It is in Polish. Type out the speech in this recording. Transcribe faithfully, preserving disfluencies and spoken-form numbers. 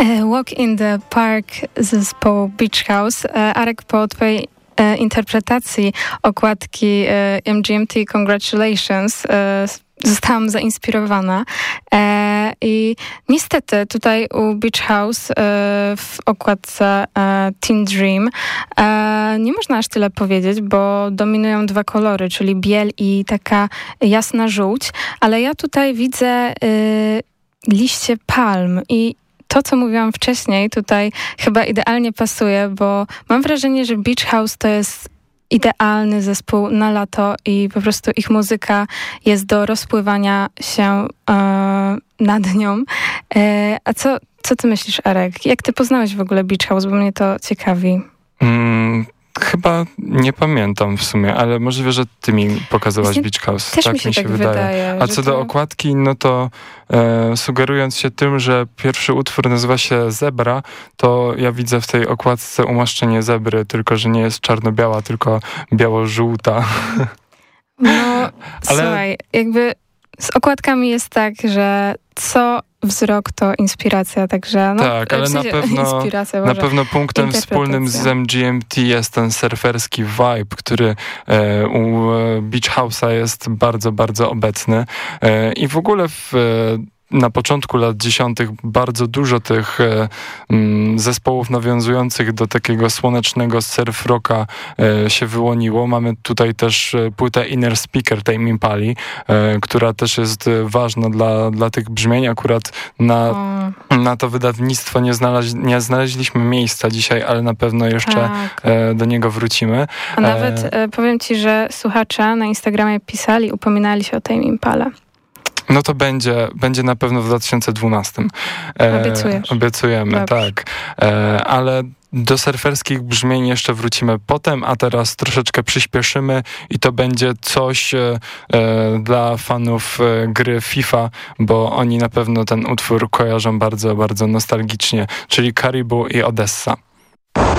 Walk in the Park zespołu Beach House. Arek, po twojej interpretacji okładki M G M T Congratulations zostałam zainspirowana e, i niestety tutaj u Beach House e, w okładce e, Teen Dream e, nie można aż tyle powiedzieć, bo dominują dwa kolory, czyli biel i taka jasna żółć, ale ja tutaj widzę e, liście palm i to, co mówiłam wcześniej, tutaj chyba idealnie pasuje, bo mam wrażenie, że Beach House to jest idealny zespół na lato i po prostu ich muzyka jest do rozpływania się e, nad nią. E, a co, co ty myślisz, Arek? Jak ty poznałeś w ogóle Beach House, bo mnie to ciekawi. Mm. Chyba nie pamiętam w sumie, ale możliwe, że ty mi pokazałaś Beach House. Też tak mi się, mi się tak wydaje. wydaje. A co to... do okładki, no to e, sugerując się tym, że pierwszy utwór nazywa się Zebra, to ja widzę w tej okładce umaszczenie zebry, tylko że nie jest czarno-biała, tylko biało-żółta. No, ale... słuchaj, jakby z okładkami jest tak, że co wzrok to inspiracja, także no, tak, ale w sensie na pewno, inspiracja, na pewno punktem wspólnym z M G M T jest ten surferski vibe, który e, u Beach House'a jest bardzo, bardzo obecny e, i w ogóle w na początku lat dziesiątych bardzo dużo tych e, m, zespołów nawiązujących do takiego słonecznego surf rocka e, się wyłoniło. Mamy tutaj też e, płytę Inner Speaker Tame Impali, e, która też jest ważna dla, dla tych brzmień. Akurat na, na to wydawnictwo nie, znaleźli, nie znaleźliśmy miejsca dzisiaj, ale na pewno jeszcze tak. e, do niego wrócimy. A nawet e, powiem ci, że słuchacze na Instagramie pisali, upominali się o Tame Impale. No to będzie, będzie na pewno w dwa tysiące dwunastym. E, Obiecujesz. Obiecujemy, Dobrze. tak. E, ale do surferskich brzmień jeszcze wrócimy potem, a teraz troszeczkę przyspieszymy i to będzie coś e, dla fanów e, gry FIFA, bo oni na pewno ten utwór kojarzą bardzo, bardzo nostalgicznie, czyli Caribou i Odessa.